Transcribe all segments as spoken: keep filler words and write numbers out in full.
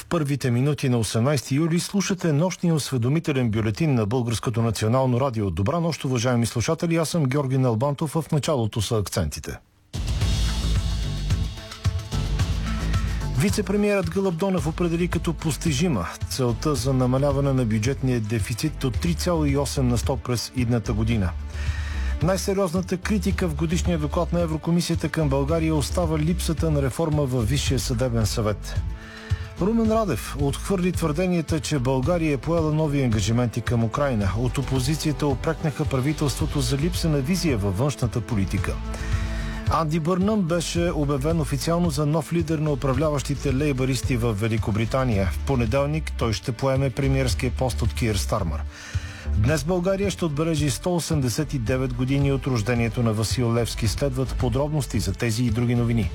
В първите минути на осемнадесети юли слушате нощния осведомителен бюлетин на Българското национално радио. Добра нощ, уважаеми слушатели, аз съм Георги Налбантов, в началото са акцентите. Вице-премиерът Гълъб Донев определи като постижима целта за намаляване на бюджетния дефицит от три цяло и осем на сто през идната година. Най-сериозната критика в годишния доклад на Еврокомисията към България остава липсата на реформа във Висшия съдебен съвет. Румен Радев отхвърли твърденията, че България е поела нови ангажименти към Украйна. От опозицията упрекнаха правителството за липса на визия във външната политика. Анди Бърнъм беше обявен официално за нов лидер на управляващите лейбаристи в Великобритания. В понеделник той ще поеме премиерския пост от Киер Стармър. Днес България ще отбележи сто осемдесет и девет години от рождението на Васил Левски. Следват подробности за тези и други новини.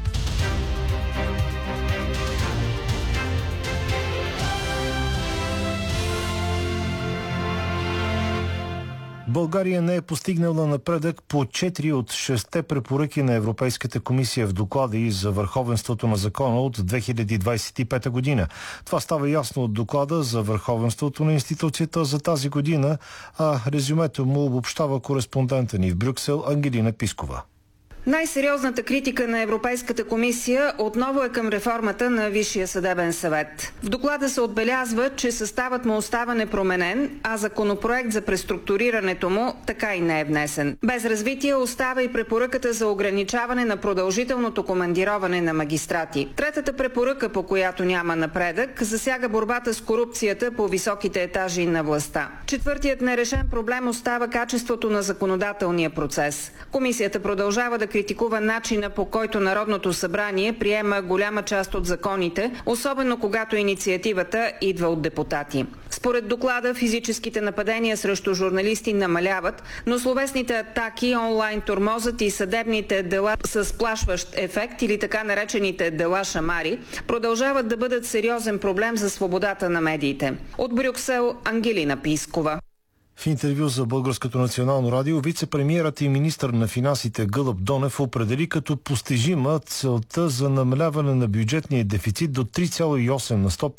България не е постигнала напредък по четири от шестте препоръки на Европейската комисия в доклада и за върховенството на закона от две хиляди двадесет и пета година. Това става ясно от доклада за върховенството на институцията за тази година, а резюмето му обобщава кореспондента ни в Брюксел Ангелина Пискова. Най-сериозната критика на Европейската комисия отново е към реформата на Висшия съдебен съвет. В доклада се отбелязва, че съставът му остава непроменен, а законопроект за преструктурирането му така и не е внесен. Без развитие остава и препоръката за ограничаване на продължителното командироване на магистрати. Третата препоръка, по която няма напредък, засяга борбата с корупцията по високите етажи на властта. Четвъртият нерешен проблем остава качеството на законодателния процес. Комисията продължава да критикува начина, по който Народното събрание приема голяма част от законите, особено когато инициативата идва от депутати. Според доклада, физическите нападения срещу журналисти намаляват, но словесните атаки, онлайн тормозът и съдебните дела с сплашващ ефект или така наречените дела шамари продължават да бъдат сериозен проблем за свободата на медиите. От Брюксел Ангелина Пискова. В интервю за Българското национално радио вице-премиерът и министър на финансите Гълъб Донев определи като постижима целта за намаляване на бюджетния дефицит до три цяло и осем на сто